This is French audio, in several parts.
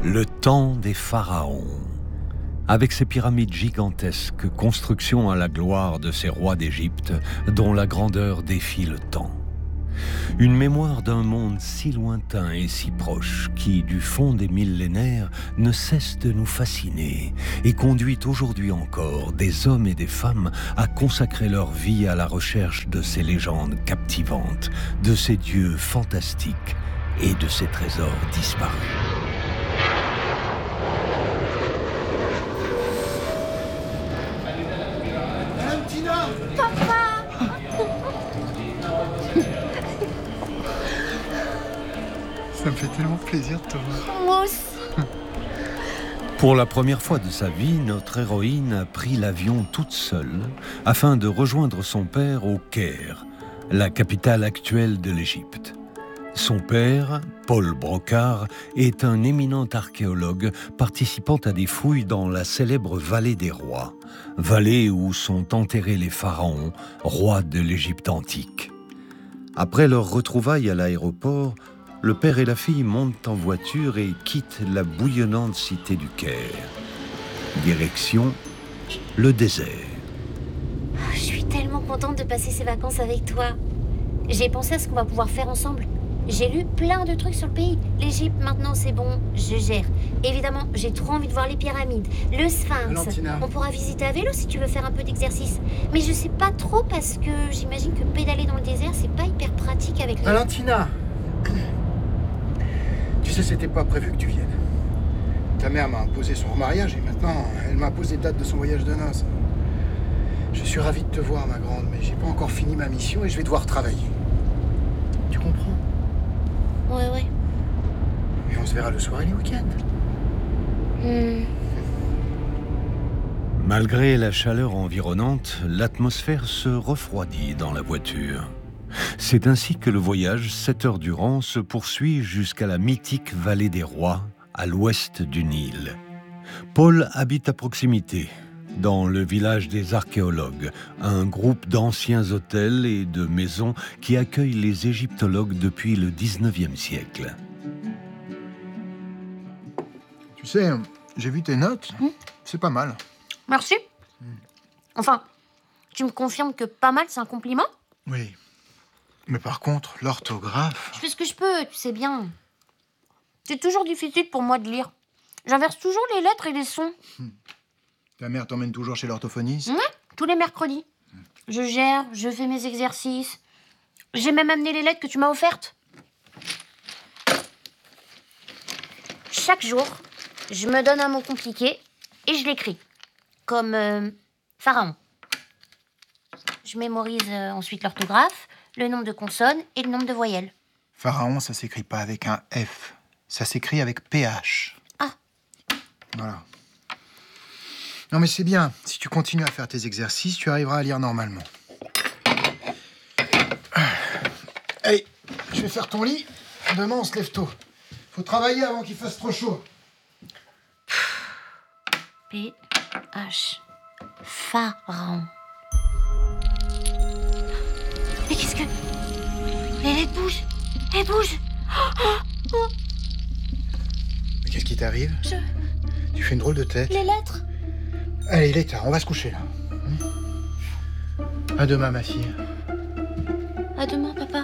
Le temps des pharaons. Avec ses pyramides gigantesques, construction à la gloire de ces rois d'Égypte, dont la grandeur défie le temps. Une mémoire d'un monde si lointain et si proche, qui, du fond des millénaires, ne cesse de nous fasciner et conduit aujourd'hui encore des hommes et des femmes à consacrer leur vie à la recherche de ces légendes captivantes, de ces dieux fantastiques et de ces trésors disparus. Ça me fait tellement plaisir de te voir. Moi aussi. Pour la première fois de sa vie, notre héroïne a pris l'avion toute seule afin de rejoindre son père au Caire, la capitale actuelle de l'Égypte. Son père, Paul Brocard, est un éminent archéologue participant à des fouilles dans la célèbre vallée des rois, vallée où sont enterrés les pharaons, rois de l'Égypte antique. Après leur retrouvaille à l'aéroport, le père et la fille montent en voiture et quittent la bouillonnante cité du Caire. Direction le désert. Je suis tellement contente de passer ces vacances avec toi. J'ai pensé à ce qu'on va pouvoir faire ensemble. J'ai lu plein de trucs sur le pays. L'Égypte, maintenant, c'est bon, je gère. Évidemment, j'ai trop envie de voir les pyramides, le Sphinx. Valentina. On pourra visiter à vélo si tu veux faire un peu d'exercice. Mais je sais pas trop parce que j'imagine que pédaler dans le désert, c'est pas hyper pratique avec les... Valentina, tu sais, c'était pas prévu que tu viennes. Ta mère m'a imposé son remariage et maintenant, elle m'a imposé date de son voyage de noces. Je suis ravi de te voir, ma grande, mais j'ai pas encore fini ma mission et je vais devoir travailler. Tu comprends? Ouais. Et on se verra le soir et les week-ends. Malgré la chaleur environnante, l'atmosphère se refroidit dans la voiture. C'est ainsi que le voyage, 7 heures durant, se poursuit jusqu'à la mythique vallée des rois, à l'ouest du Nil. Paul habite à proximité, dans le village des archéologues, un groupe d'anciens hôtels et de maisons qui accueillent les égyptologues depuis le 19e siècle. Tu sais, j'ai vu tes notes. C'est pas mal. Merci. Enfin, tu me confirmes que pas mal, c'est un compliment? Oui. Mais par contre, l'orthographe... Je fais ce que je peux, tu sais bien. C'est toujours difficile pour moi de lire. J'inverse toujours les lettres et les sons. Ta mère t'emmène toujours chez l'orthophoniste? Ouais, tous les mercredis. Je gère, je fais mes exercices. J'ai même amené les lettres que tu m'as offertes. Chaque jour, je me donne un mot compliqué et je l'écris. Comme pharaon. Je mémorise ensuite l'orthographe, le nombre de consonnes et le nombre de voyelles. Pharaon, ça s'écrit pas avec un F. Ça s'écrit avec PH. Ah. Voilà. Non mais c'est bien. Si tu continues à faire tes exercices, tu arriveras à lire normalement. Allez, je vais faire ton lit. Demain, on se lève tôt. Faut travailler avant qu'il fasse trop chaud. PH. Pharaon. Mais qu'est-ce que... Les lettres bougent. Elles bougent. Mais qu'est-ce qui t'arrive? Tu fais une drôle de tête. Les lettres. Allez, il est tard. On va se coucher, là. À demain, ma fille. À demain, papa.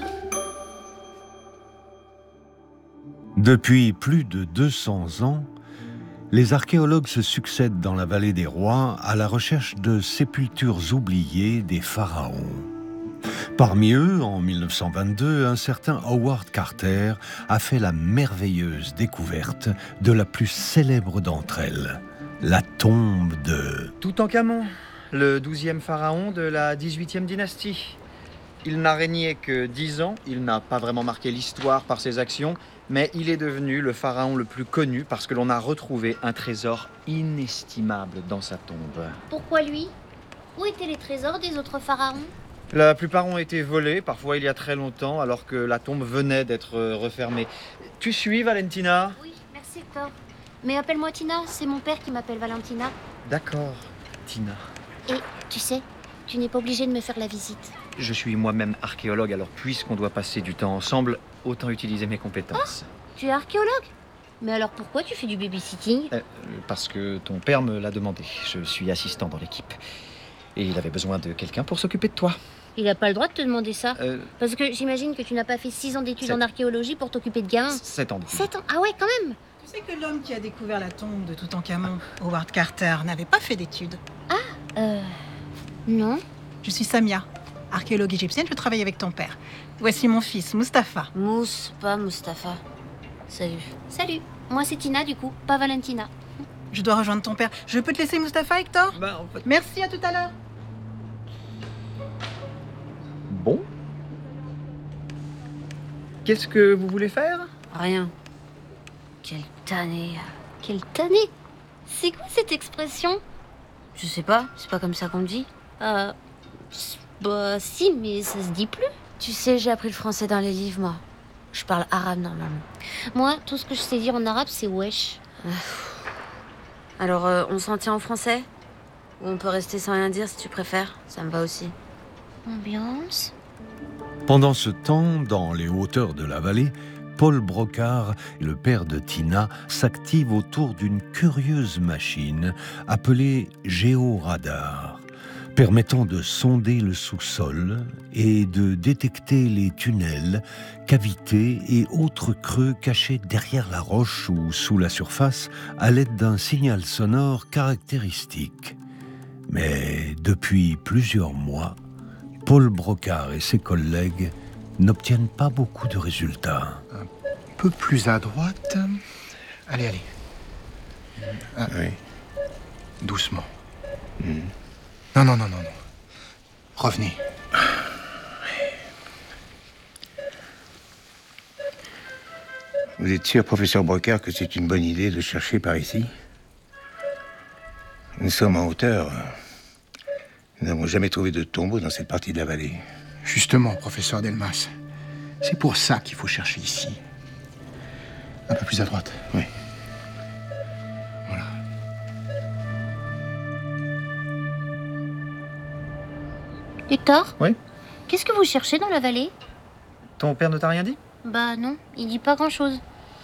Depuis plus de 200 ans, les archéologues se succèdent dans la vallée des rois à la recherche de sépultures oubliées des pharaons. Parmi eux, en 1922, un certain Howard Carter a fait la merveilleuse découverte de la plus célèbre d'entre elles, la tombe de... Toutankhamon, le 12e pharaon de la 18e dynastie. Il n'a régné que 10 ans, il n'a pas vraiment marqué l'histoire par ses actions, mais il est devenu le pharaon le plus connu parce que l'on a retrouvé un trésor inestimable dans sa tombe. Pourquoi lui? Où étaient les trésors des autres pharaons? La plupart ont été volés, parfois il y a très longtemps, alors que la tombe venait d'être refermée. Tu suis, Valentina? Oui, merci Hector. Mais appelle-moi Tina, c'est mon père qui m'appelle Valentina. D'accord, Tina. Et tu sais, tu n'es pas obligé de me faire la visite. Je suis moi-même archéologue, alors puisqu'on doit passer du temps ensemble, autant utiliser mes compétences. Tu es archéologue? Mais alors pourquoi tu fais du babysitting? Parce que ton père me l'a demandé. Je suis assistant dans l'équipe. Et il avait besoin de quelqu'un pour s'occuper de toi. Il a pas le droit de te demander ça. Parce que j'imagine que tu n'as pas fait 6 ans d'études 7. en archéologie pour t'occuper de gamins. 7 ans. 7 ans? Ah ouais, quand même. Tu sais que l'homme qui a découvert la tombe de Toutankhamon, Howard Carter, n'avait pas fait d'études. Non. Je suis Samia, archéologue égyptienne, je travaille avec ton père. Voici mon fils, Mustapha. Mousse, pas Mustapha. Salut. Salut. Moi c'est Tina du coup, pas Valentina. Je dois rejoindre ton père. Je peux te laisser Mustapha, Hector? En fait... Merci, à tout à l'heure. Bon. Qu'est-ce que vous voulez faire? Rien. Quelle tannée. Quelle tannée? C'est quoi cette expression? Je sais pas, c'est pas comme ça qu'on le dit. Bah si, mais ça se dit plus. Tu sais, j'ai appris le français dans les livres, moi. Je parle arabe normalement. Moi, tout ce que je sais dire en arabe, c'est wesh. Alors, on s'en tient en français? Ou on peut rester sans rien dire si tu préfères? Ça me va aussi. Ambiance. Pendant ce temps, dans les hauteurs de la vallée, Paul Brocard, le père de Tina, s'active autour d'une curieuse machine appelée géoradar, permettant de sonder le sous-sol et de détecter les tunnels, cavités et autres creux cachés derrière la roche ou sous la surface à l'aide d'un signal sonore caractéristique. Mais depuis plusieurs mois, Paul Brocard et ses collègues n'obtiennent pas beaucoup de résultats. Un peu plus à droite. Allez, allez. Oui. Doucement. Non. Revenez. Vous êtes sûr, professeur Brocard, que c'est une bonne idée de chercher par ici? Nous sommes en hauteur. Nous n'avons jamais trouvé de tombeau dans cette partie de la vallée. Justement, professeur Delmas. C'est pour ça qu'il faut chercher ici. Un peu plus à droite. Oui. Voilà. Hector? Oui? Qu'est-ce que vous cherchez dans la vallée? Ton père ne t'a rien dit? Bah non, il dit pas grand-chose.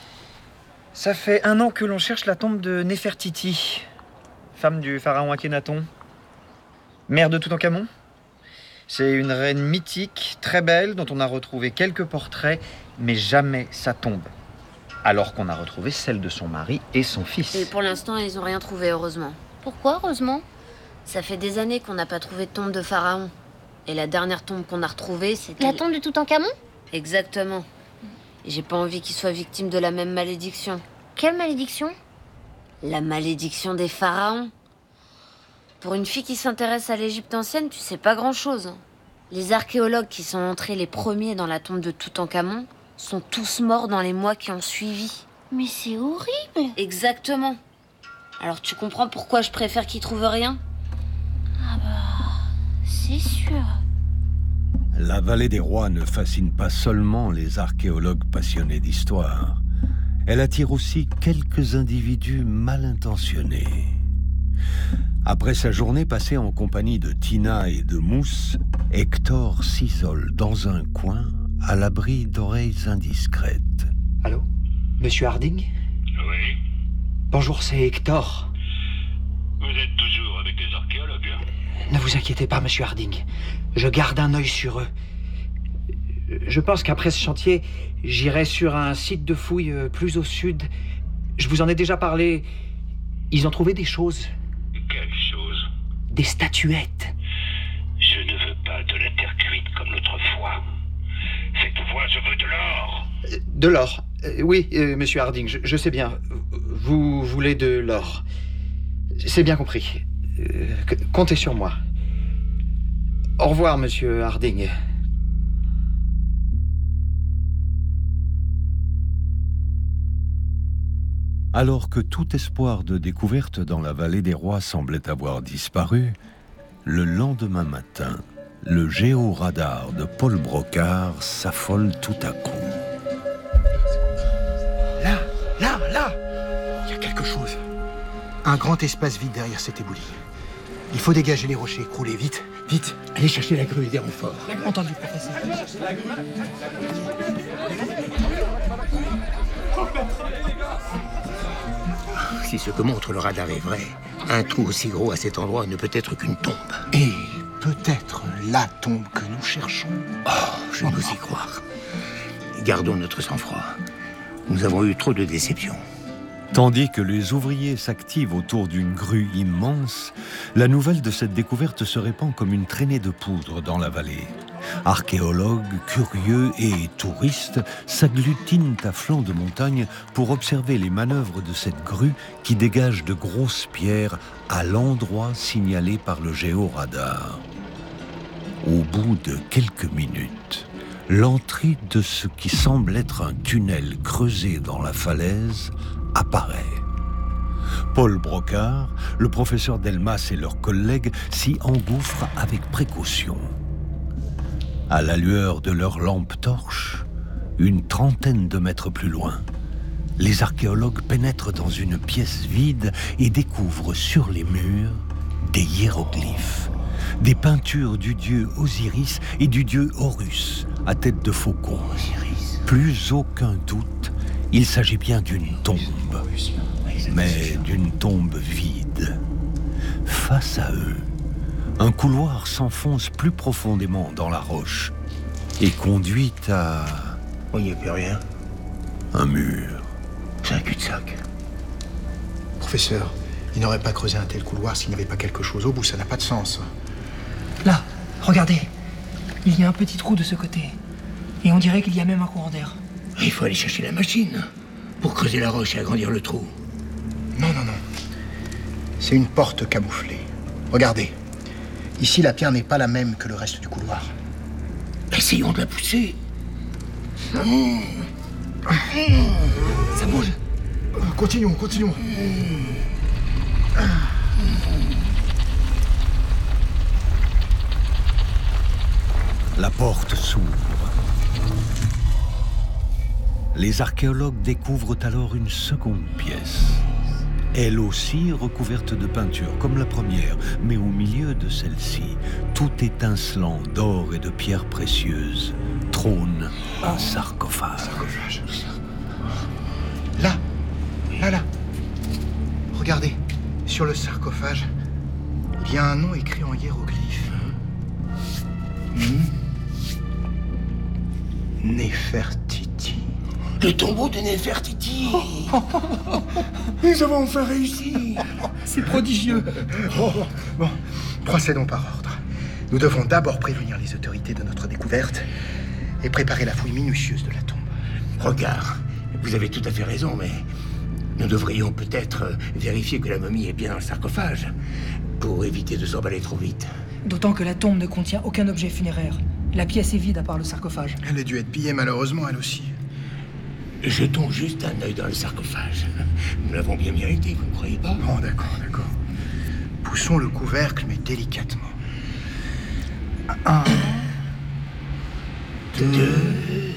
Ça fait 1 an que l'on cherche la tombe de Néfertiti, femme du pharaon Akhénaton, mère de Toutankhamon. C'est une reine mythique, très belle, dont on a retrouvé quelques portraits, mais jamais sa tombe. Alors qu'on a retrouvé celle de son mari et son fils. Et pour l'instant, ils ont rien trouvé, heureusement. Pourquoi, heureusement? Ça fait des années qu'on n'a pas trouvé de tombe de pharaon. Et la dernière tombe qu'on a retrouvée, c'était... La tombe de Toutankhamon? Exactement. Et j'ai pas envie qu'il soit victime de la même malédiction. Quelle malédiction? La malédiction des pharaons. Pour une fille qui s'intéresse à l'Égypte ancienne, tu sais pas grand-chose. Les archéologues qui sont entrés les premiers dans la tombe de Toutankhamon sont tous morts dans les mois qui ont suivi. Mais c'est horrible. Exactement. Alors tu comprends pourquoi je préfère qu'ils trouvent rien? Ah bah, c'est sûr. La vallée des rois ne fascine pas seulement les archéologues passionnés d'histoire. Elle attire aussi quelques individus mal intentionnés. Après sa journée passée en compagnie de Tina et de Mousse, Hector s'isole dans un coin à l'abri d'oreilles indiscrètes. Allô? Monsieur Harding? Oui. Bonjour, c'est Hector. Vous êtes toujours avec les archéologues? Ne vous inquiétez pas, monsieur Harding. Je garde un œil sur eux. Je pense qu'après ce chantier, j'irai sur un site de fouilles plus au sud. Je vous en ai déjà parlé. Ils ont trouvé des choses. Quelles choses? Des statuettes. Je ne veux pas de la terre cuite comme l'autre fois. Cette fois, je veux de l'or. De l'or. Oui, monsieur Harding, je sais bien. Vous voulez de l'or. C'est bien compris. Comptez sur moi. Au revoir, monsieur Harding. Alors que tout espoir de découverte dans la vallée des rois semblait avoir disparu, le lendemain matin, le géoradar de Paul Brocard s'affole tout à coup. Là, il y a quelque chose. Un grand espace vide derrière cet éboulis. Il faut dégager les rochers, crouler vite, vite. Allez chercher la grue et des renforts. Entendu, professeur. Si ce que montre le radar est vrai, un trou aussi gros à cet endroit ne peut être qu'une tombe. Et peut-être la tombe que nous cherchons. Oh, je n'ose y croire. Gardons notre sang-froid. Nous avons eu trop de déceptions. Tandis que les ouvriers s'activent autour d'une grue immense, la nouvelle de cette découverte se répand comme une traînée de poudre dans la vallée. Archéologues, curieux et touristes s'agglutinent à flanc de montagne pour observer les manœuvres de cette grue qui dégage de grosses pierres à l'endroit signalé par le géoradar. Au bout de quelques minutes, l'entrée de ce qui semble être un tunnel creusé dans la falaise apparaît. Paul Brocard, le professeur Delmas et leurs collègues s'y engouffrent avec précaution. À la lueur de leurs lampes torches, une trentaine de mètres plus loin, les archéologues pénètrent dans une pièce vide et découvrent sur les murs des hiéroglyphes, des peintures du dieu Osiris et du dieu Horus à tête de faucon. Plus aucun doute, il s'agit bien d'une tombe, mais d'une tombe vide. Face à eux, un couloir s'enfonce plus profondément dans la roche et conduit à... On n'y a plus rien. un mur. C'est un cul-de-sac. Professeur, il n'aurait pas creusé un tel couloir s'il n'y avait pas quelque chose au bout, ça n'a pas de sens. Là, regardez. Il y a un petit trou de ce côté. Et on dirait qu'il y a même un courant d'air. Il faut aller chercher la machine pour creuser la roche et agrandir le trou. Non. C'est une porte camouflée. Regardez. Ici, la pierre n'est pas la même que le reste du couloir. Essayons de la pousser. Ça bouge. Continuons. La porte s'ouvre. Les archéologues découvrent alors une seconde pièce. Elle aussi recouverte de peinture, comme la première, mais au milieu de celle-ci, tout étincelant d'or et de pierres précieuses, trône un sarcophage. Là. Regardez, sur le sarcophage, il y a un nom écrit en hiéroglyphe. Nefertiti. Le tombeau de Nefertiti. Nous avons enfin réussi. C'est prodigieux. Bon, procédons par ordre. Nous devons d'abord prévenir les autorités de notre découverte et préparer la fouille minutieuse de la tombe. Regarde, vous avez tout à fait raison, mais nous devrions peut-être vérifier que la momie est bien dans le sarcophage pour éviter de s'emballer trop vite. D'autant que la tombe ne contient aucun objet funéraire. La pièce est vide à part le sarcophage. Elle a dû être pillée malheureusement, elle aussi. Jetons juste un œil dans le sarcophage. Nous l'avons bien mérité, vous ne croyez pas? Bon, d'accord. Poussons le couvercle, mais délicatement. 1, 2...